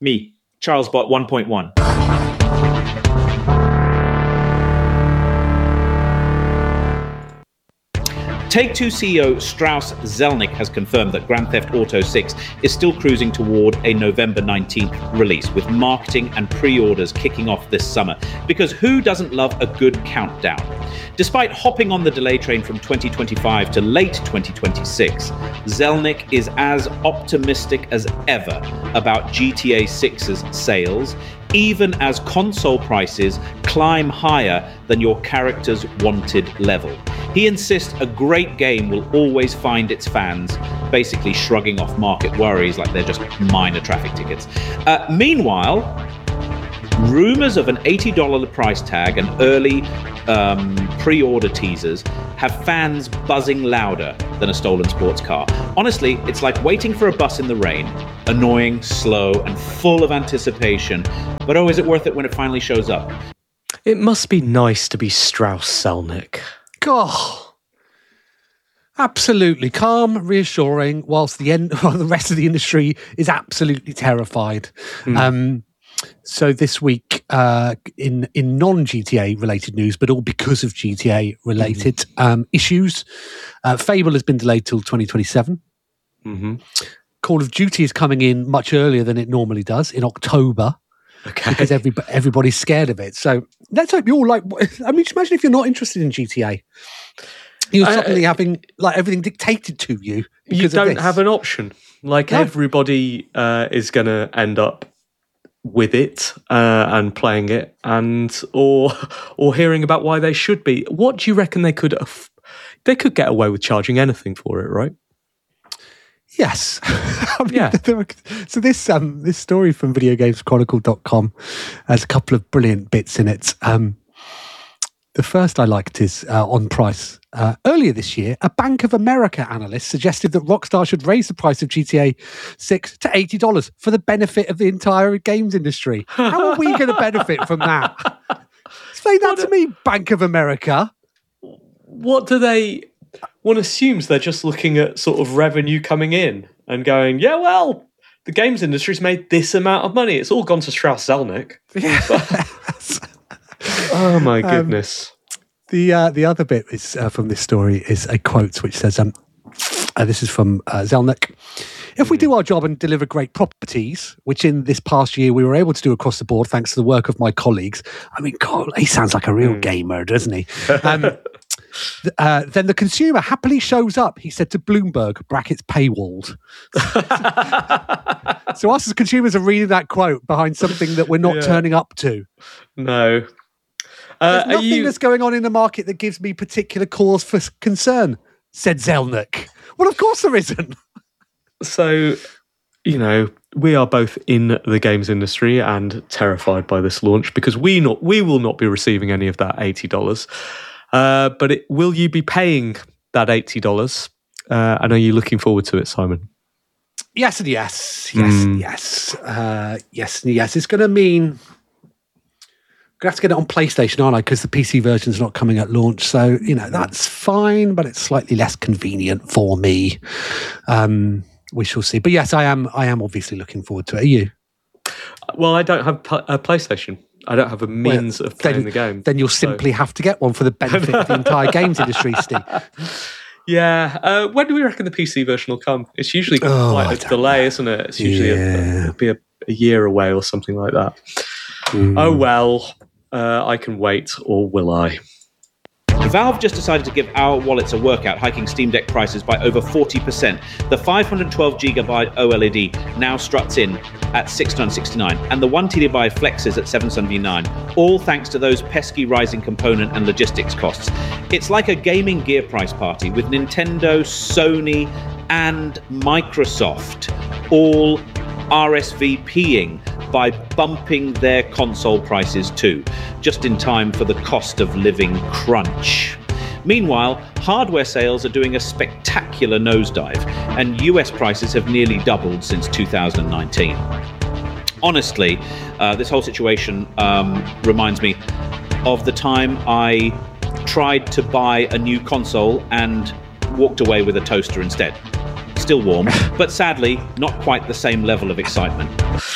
Me, CharlesBot 1.1. Take-Two CEO Strauss Zelnick has confirmed that Grand Theft Auto 6 is still cruising toward a November 19th release, with marketing and pre-orders kicking off this summer. Because who doesn't love a good countdown? Despite hopping on the delay train from 2025 to late 2026, Zelnick is as optimistic as ever about GTA 6's sales, even as console prices climb higher than your character's wanted level. He insists a great game will always find its fans, basically shrugging off market worries like they're just minor traffic tickets. Meanwhile, rumors of an $80 price tag and early pre-order teasers have fans buzzing louder than a stolen sports car. Honestly, it's like waiting for a bus in the rain, annoying, slow, and full of anticipation. But oh, is it worth it when it finally shows up? It must be nice to be Strauss Zelnick. God, absolutely calm, reassuring, whilst the rest of the industry is absolutely terrified. So this week, in non-GTA related news, but all because of GTA related issues, Fable has been delayed till 2027. Call of Duty is coming in much earlier than it normally does, in October. Okay. Because everybody's scared of it. So let's hope you're all like, I mean, just imagine if you're not interested in GTA. You're suddenly having like everything dictated to you. You don't have an option. Like everybody is going to end up with it and playing it or hearing about why they should be. What do you reckon they could get away with charging anything for it, right? Yes. So this story from videogameschronicle.com has a couple of brilliant bits in it. The first I liked is on price. Earlier this year, a Bank of America analyst suggested that Rockstar should raise the price of GTA 6 to $80 for the benefit of the entire games industry. How are we going to benefit from that? Explain that to me, Bank of America. What do they... One assumes they're just looking at sort of revenue coming in and going, yeah, well, the games industry's made this amount of money. It's all gone to Strauss Zelnick. Yes. Oh, my goodness. The other bit is from this story is a quote which says, this is from Zelnick. If we do our job and deliver great properties, which in this past year we were able to do across the board thanks to the work of my colleagues. I mean, God, he sounds like a real gamer, doesn't he? Then the consumer happily shows up, he said to Bloomberg, brackets paywalled. So us as consumers are reading that quote behind something that we're not turning up to. No. There's nothing that's going on in the market that gives me particular cause for concern, said Zelnick. Well, of course there isn't. So, we are both in the games industry and terrified by this launch because we will not be receiving any of that $80. But will you be paying that $80? And are you looking forward to it, Simon? Yes and yes. Yes and yes. It's going to mean I'm going to have to get it on PlayStation, aren't I? Because the PC version's not coming at launch. So, that's fine, but it's slightly less convenient for me. We shall see. But yes, I am obviously looking forward to it. Are you? Well, I don't have a PlayStation. I don't have a means of playing the game. Then you'll simply have to get one for the benefit of the entire games industry, Steve. Yeah. When do we reckon the PC version will come? It's usually quite a delay, isn't it? It's usually it'll be a year away or something like that. Oh, well, I can wait, or will I? Valve just decided to give our wallets a workout, hiking Steam Deck prices by over 40%. The 512GB OLED now struts in at $669, and the 1TB flexes at $779, all thanks to those pesky rising component and logistics costs. It's like a gaming gear price party with Nintendo, Sony, and Microsoft all RSVPing by bumping their console prices too, just in time for the cost of living crunch. Meanwhile, hardware sales are doing a spectacular nosedive, and US prices have nearly doubled since 2019. Honestly, this whole situation reminds me of the time I tried to buy a new console and walked away with a toaster instead. Still warm, but sadly, not quite the same level of excitement.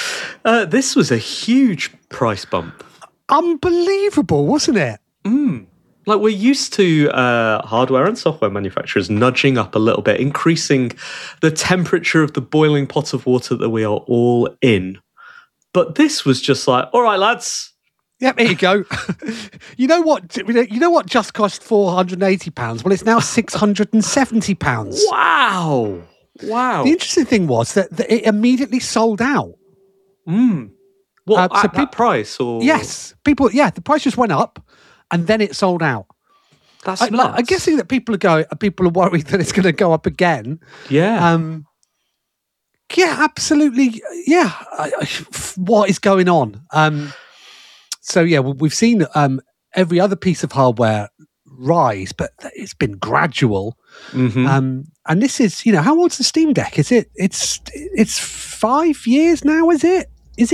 This was a huge price bump. Unbelievable, wasn't it? Like, we're used to hardware and software manufacturers nudging up a little bit, increasing the temperature of the boiling pot of water that we are all in. But this was just like, all right, lads. Yep, here you go. You know what just cost £480? Well, it's now £670. Wow. The interesting thing was that it immediately sold out. What, at that price? Or? Yes. The price just went up and then it sold out. That's nuts. I'm guessing that people are worried that it's going to go up again. Yeah. Yeah, absolutely. Yeah. What is going on? So, yeah, we've seen every other piece of hardware rise, but it's been gradual. And this is, how old's the Steam Deck? Is it? It's 5 years now, is it?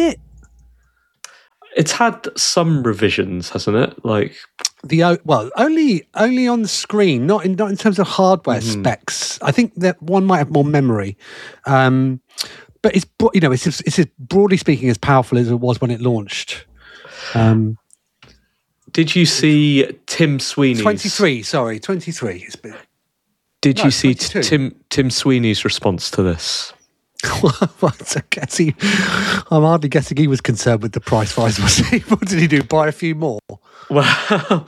It's had some revisions, hasn't it? Like only on the screen, not in terms of hardware specs. I think that one might have more memory, but it's broadly speaking as powerful as it was when it launched. Did you see Tim Sweeney's 23? Sorry, 23. It's been. Did you see Tim Sweeney's response to this? I'm hardly guessing he was concerned with the price rise. Was he? What did he do? Buy a few more? Well,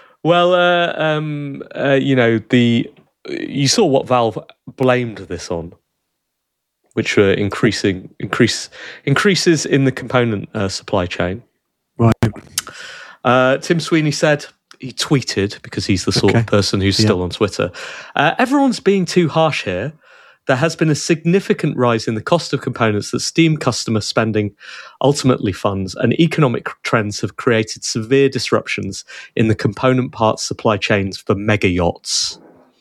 you saw what Valve blamed this on, which were increases in the component supply chain. Right. Tim Sweeney said, he tweeted, because he's the sort of person who's still on Twitter, everyone's being too harsh here. There has been a significant rise in the cost of components that Steam customer spending ultimately funds, and economic trends have created severe disruptions in the component parts supply chains for mega yachts.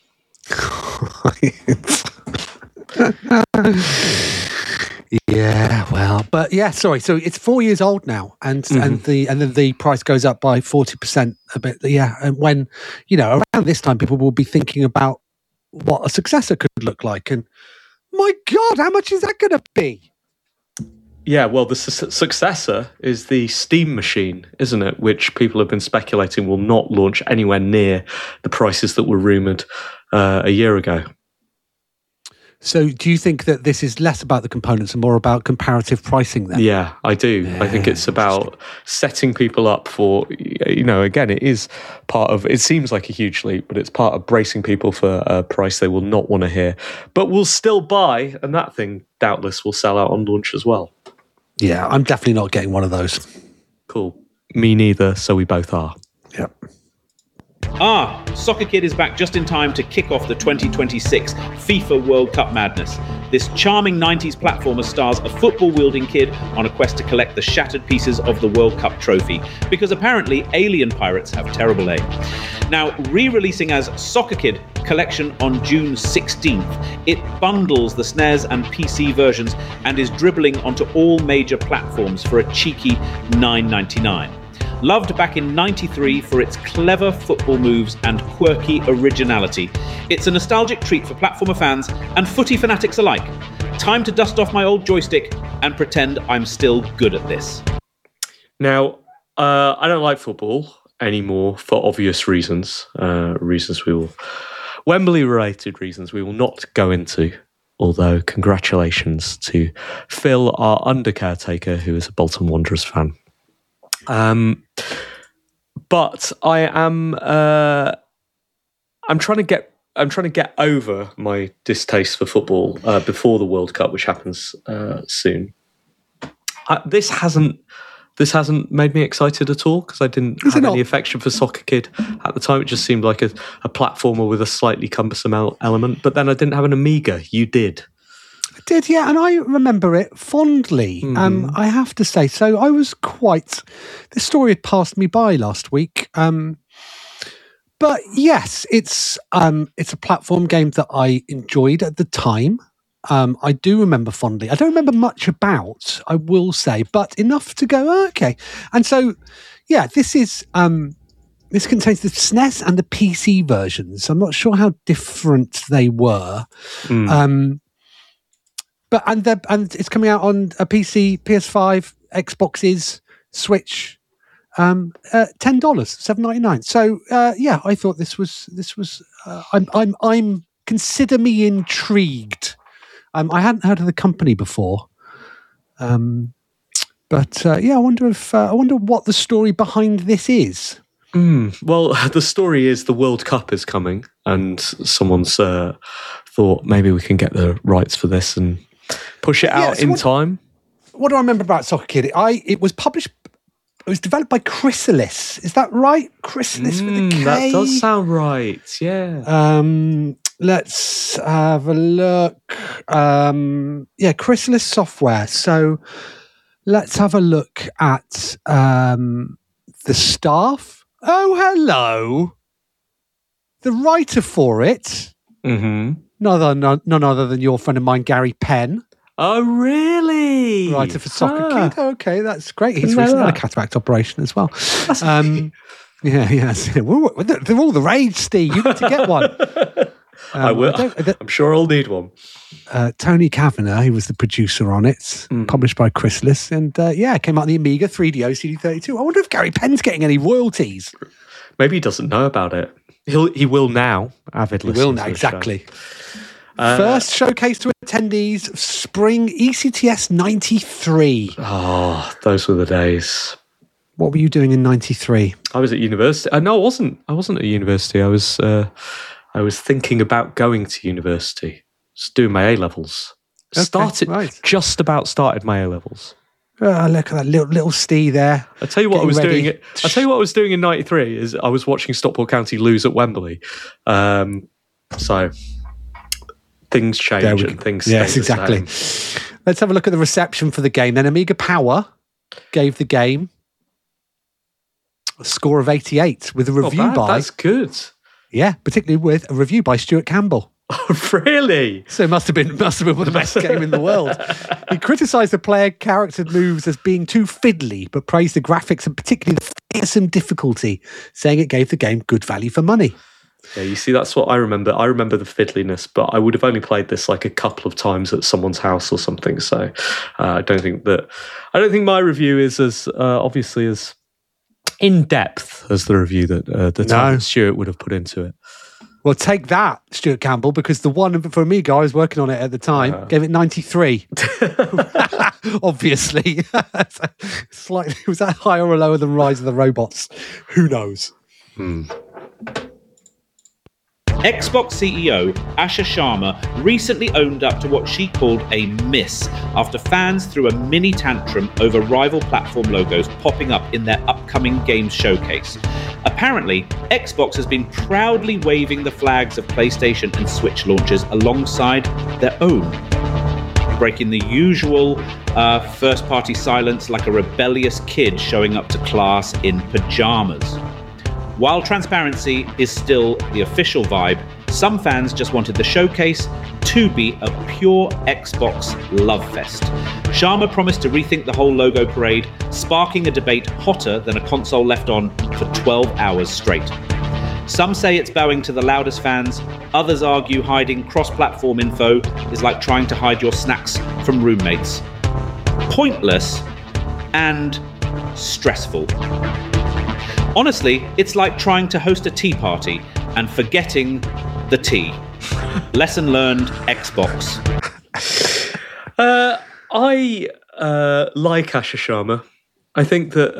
Yeah, well, but yeah, sorry. So it's 4 years old now, and then the price goes up by 40% a bit. Yeah, and when around this time, people will be thinking about what a successor could look like, and my God, how much is that going to be? Yeah, well, the successor is the Steam Machine, isn't it? Which people have been speculating will not launch anywhere near the prices that were rumoured a year ago. So do you think that this is less about the components and more about comparative pricing then? Yeah, I do. Yeah, I think it's about setting people up for, again, it is part of, it seems like a huge leap, but it's part of bracing people for a price they will not want to hear, but will still buy, and that thing doubtless will sell out on launch as well. Yeah, I'm definitely not getting one of those. Cool. Me neither, so we both are. Yep. Soccer Kid is back just in time to kick off the 2026 FIFA World Cup madness. This charming 90s platformer stars a football-wielding kid on a quest to collect the shattered pieces of the World Cup trophy, because apparently alien pirates have terrible aim. Now, re-releasing as Soccer Kid Collection on June 16th, it bundles the SNES and PC versions and is dribbling onto all major platforms for a cheeky $9.99. Loved back in '93 for its clever football moves and quirky originality, it's a nostalgic treat for platformer fans and footy fanatics alike. Time to dust off my old joystick and pretend I'm still good at this. Now, I don't like football anymore for obvious reasons. Wembley-related reasons we will not go into. Although, congratulations to Phil, our under-caretaker, who is a Bolton Wanderers fan. But I am. I'm trying to get over my distaste for football before the World Cup, which happens soon. This hasn't made me excited at all, because I didn't have any affection for Soccer Kid at the time. It just seemed like a platformer with a slightly cumbersome element. But then I didn't have an Amiga. You did. I did, yeah, and I remember it fondly. I have to say, so I was this story had passed me by last week. But yes, it's a platform game that I enjoyed at the time. I do remember fondly. I don't remember much about, I will say, but enough to go, okay. And so, yeah, this is this contains the SNES and the PC versions. I'm not sure how different they were. But and it's coming out on a PC, PS5, Xboxes, Switch. $10, $7.99. So I thought this was. I'm consider me intrigued. I hadn't heard of the company before, but I wonder what the story behind this is. Well, the story is the World Cup is coming, and someone's thought maybe we can get the rights for this and push it out in time. What do I remember about Soccer Kid? It was published. It was developed by Chrysalis. Is that right? Chrysalis with a K? That does sound right, yeah. Let's have a look. Chrysalis Software. So let's have a look at the staff. Oh, hello. The writer for it. Mm-hmm. None other than your friend of mine, Gary Penn. Oh, really? Writer for Soccer Kid. Okay, that's great. He's recently had a cataract operation as well. Yes. They're all the rage, Steve. You need to get one. I will. I'm sure I'll need one. Tony Kavanagh, who was the producer on it, published by Chrysalis, and came out on the Amiga 3DO CD32. I wonder if Gary Penn's getting any royalties. Maybe he doesn't know about it. He will now. Avid listener. He will now, exactly. First showcase to attendees, Spring ECTS 93. Oh, those were the days. What were you doing in 93? I was at university. No, I wasn't. I wasn't at university. I was thinking about going to university. Just doing my A-levels. Just about started my A-levels. Oh, look at that little Steve there. I'll tell you what I was doing. I'll tell you what I was doing in 93 is I was watching Stockport County lose at Wembley. So things change and things stay Yes, exactly. Let's have a look at the reception for the game. Then Amiga Power gave the game a score of 88 with a review by... That's good. Yeah, particularly with a review by Stuart Campbell. Oh, really? So it must have been the best game in the world. He criticised the player character moves as being too fiddly, but praised the graphics and particularly the fearsome difficulty, saying it gave the game good value for money. Yeah, you see, that's what I remember. I remember the fiddliness, but I would have only played this like a couple of times at someone's house or something. So I don't think my review is as obviously as in depth as the review that Stuart would have put into it. Well, take that, Stuart Campbell, because the one for me, guy, I was working on it at the time, gave it 93. Obviously. Slightly, was that higher or lower than Rise of the Robots? Who knows? Xbox CEO Asha Sharma recently owned up to what she called a miss after fans threw a mini tantrum over rival platform logos popping up in their upcoming games showcase. Apparently, Xbox has been proudly waving the flags of PlayStation and Switch launches alongside their own, breaking the usual first-party silence like a rebellious kid showing up to class in pajamas. While transparency is still the official vibe, some fans just wanted the showcase to be a pure Xbox love fest. Sharma promised to rethink the whole logo parade, sparking a debate hotter than a console left on for 12 hours straight. Some say it's bowing to the loudest fans, others argue hiding cross-platform info is like trying to hide your snacks from roommates. Pointless and stressful. Honestly, it's like trying to host a tea party and forgetting the tea. Lesson learned, Xbox. I like Asha Sharma. I think that,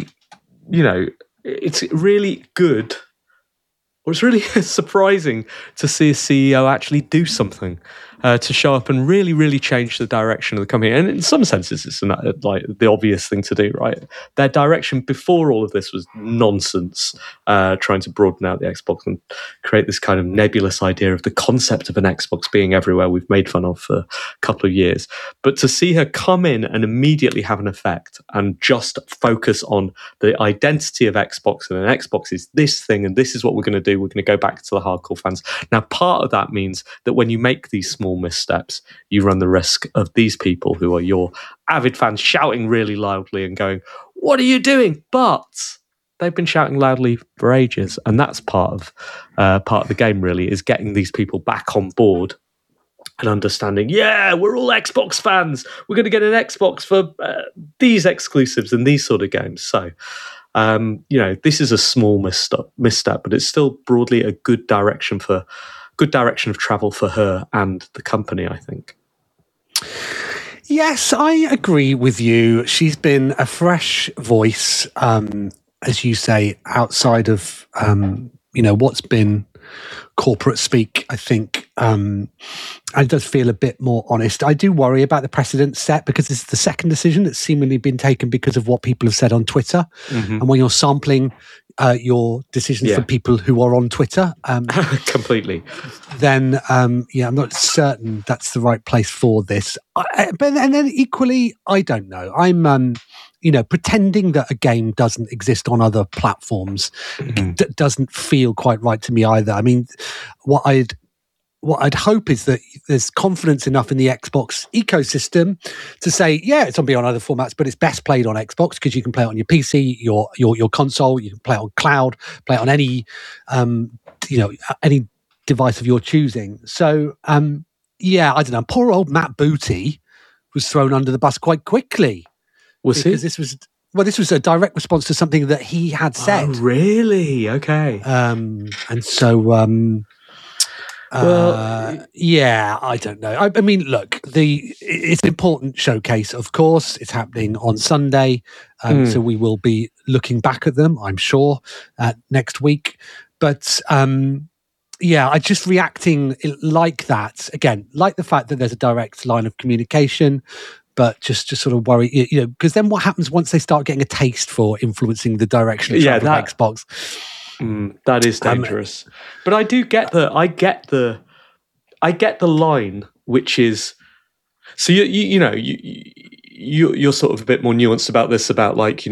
it's really good, or it's really surprising to see a CEO actually do something to show up and really, really change the direction of the company. And in some senses, it's like the obvious thing to do, right? Their direction before all of this was nonsense, trying to broaden out the Xbox and create this kind of nebulous idea of the concept of an Xbox being everywhere we've made fun of for a couple of years. But to see her come in and immediately have an effect and just focus on the identity of Xbox, and an Xbox is this thing and this is what we're going to do. We're going to go back to the hardcore fans. Now, part of that means that when you make these small missteps, you run the risk of these people who are your avid fans shouting really loudly and going, "What are you doing?" But they've been shouting loudly for ages, and that's part of the game. Really, is getting these people back on board and understanding, yeah, we're all Xbox fans. We're going to get an Xbox for these exclusives and these sort of games. So, this is a small misstep, but it's still broadly a good direction of travel for her and the company, I think. Yes, I agree with you. She's been a fresh voice, as you say, outside of what's been corporate speak. I think it does feel a bit more honest. I do worry about the precedent set because this is the second decision that's seemingly been taken because of what people have said on Twitter. Mm-hmm. And when you're sampling your decisions from people who are on Twitter, completely, then I'm not certain that's the right place for this. And then equally, I don't know. I'm pretending that a game doesn't exist on other platforms doesn't feel quite right to me either. I mean, what I'd hope is that there's confidence enough in the Xbox ecosystem to say, yeah, it's on other formats, but it's best played on Xbox because you can play it on your PC, your console, you can play it on cloud, play it on any any device of your choosing. So I don't know. Poor old Matt Booty was thrown under the bus quite quickly. Because this was a direct response to something that he had said. Oh, really? Okay. And so, I don't know. I mean, look, it's an important showcase, of course. It's happening on Sunday. So we will be looking back at them, I'm sure, next week. But I'm just reacting like that. Again, like the fact that there's a direct line of communication, but just sort of worry, because then what happens once they start getting a taste for influencing the direction of Xbox? That is dangerous. But I do get I get the line, which is, so you're sort of a bit more nuanced about this, about like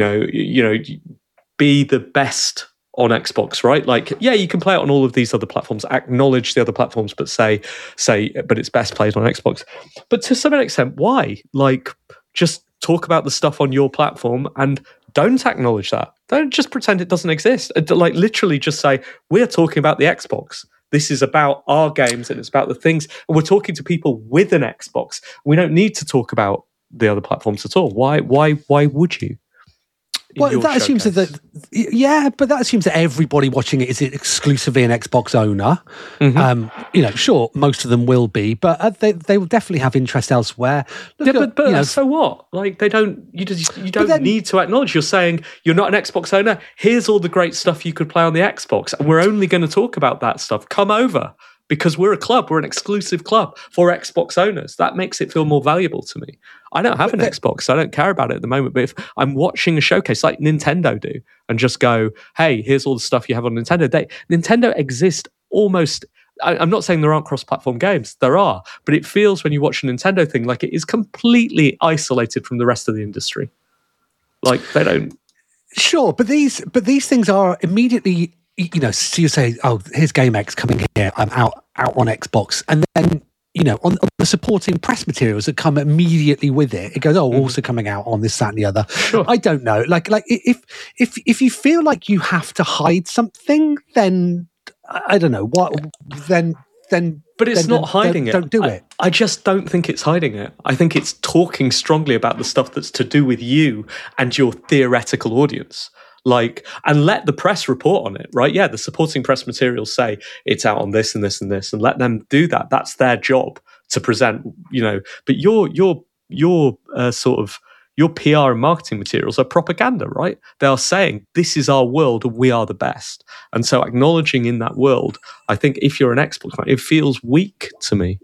be the best on Xbox, right? Like, yeah, you can play it on all of these other platforms, acknowledge the other platforms, but say, but it's best played on Xbox. But to some extent, why? Like, just talk about the stuff on your platform and don't acknowledge that. Don't just pretend it doesn't exist. Like, literally just say, we're talking about the Xbox. This is about our games and it's about the things. And we're talking to people with an Xbox. We don't need to talk about the other platforms at all. Why would you? Well, that assumes that but that assumes that everybody watching it is exclusively an Xbox owner. Mm-hmm. Sure, most of them will be, but they will definitely have interest elsewhere. So what? Like, they don't. You don't need to acknowledge. You're saying you're not an Xbox owner. Here's all the great stuff you could play on the Xbox, and we're only going to talk about that stuff. Come over. Because we're a club, we're an exclusive club for Xbox owners. That makes it feel more valuable to me. I don't have an Xbox, so I don't care about it at the moment. But if I'm watching a showcase like Nintendo do and just go, hey, here's all the stuff you have on Nintendo. Nintendo exists almost, I'm not saying there aren't cross-platform games. There are. But it feels when you watch a Nintendo thing like it is completely isolated from the rest of the industry. Like, they don't... Sure, but these things are immediately... so you say, oh, here's GameX coming here, I'm out on Xbox. And then, on the supporting press materials that come immediately with it, it goes, also coming out on this, that, and the other. Sure. I don't know. Like if you feel like you have to hide something, then I don't know what. Then. But it's not hiding it. Don't do it. I just don't think it's hiding it. I think it's talking strongly about the stuff that's to do with you and your theoretical audience. Like, and let the press report on it, right? Yeah, the supporting press materials say it's out on this and this and this, and let them do that. That's their job to present, But your sort of your PR and marketing materials are propaganda, right? They are saying this is our world and we are the best. And so acknowledging in that world, I think if you're an Xbox fan, it feels weak to me.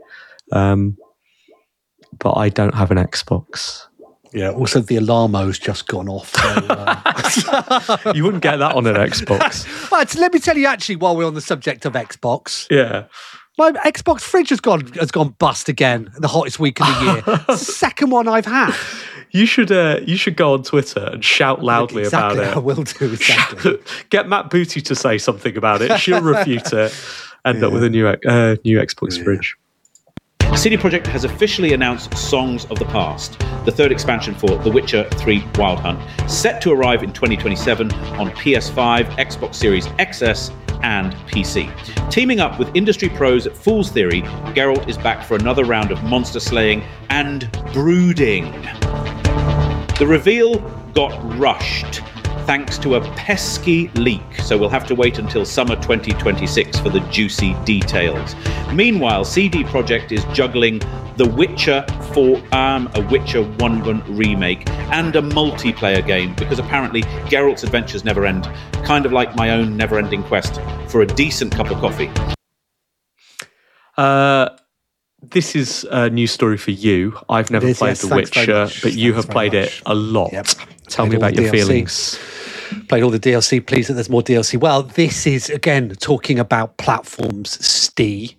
But I don't have an Xbox. Yeah, also the Alarmo's just gone off. So, you wouldn't get that on an Xbox. Well, let me tell you actually, while we're on the subject of Xbox. Yeah. My Xbox fridge has gone bust again, the hottest week of the year. It's the second one I've had. You should go on Twitter and shout loudly about it. I will do, exactly. Get Matt Booty to say something about it. She'll refute it. End up with a new Xbox fridge. CD Projekt has officially announced Songs of the Past, the third expansion for The Witcher 3 Wild Hunt, set to arrive in 2027 on PS5, Xbox Series XS, and PC. Teaming up with industry pros at Fool's Theory, Geralt is back for another round of monster slaying and brooding. The reveal got rushed thanks to a pesky leak, so we'll have to wait until summer 2026 for the juicy details. Meanwhile, CD Projekt is juggling The Witcher 4, a Witcher 1 remake, and a multiplayer game, because apparently Geralt's adventures never end, kind of like my own never-ending quest for a decent cup of coffee. This is a news story for you. I've never played The Witcher, but you have played it a lot. Yep. Tell me about your feelings. Played all the DLC, pleased that there's more DLC. Well, this is, again, talking about platforms, Stee.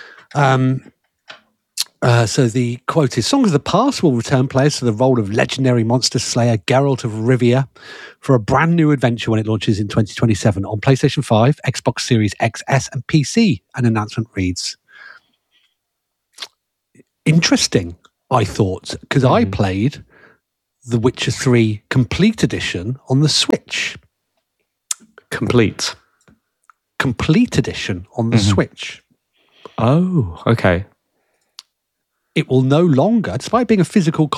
So the quote is, Songs of the Past will return players to the role of legendary monster slayer Geralt of Rivia for a brand new adventure when it launches in 2027 on PlayStation 5, Xbox Series XS and PC, an announcement reads. Interesting, I thought, because I played The Witcher 3 Complete Edition on the Switch. Complete Edition on the Switch. Oh, okay. It will no longer, despite being a physical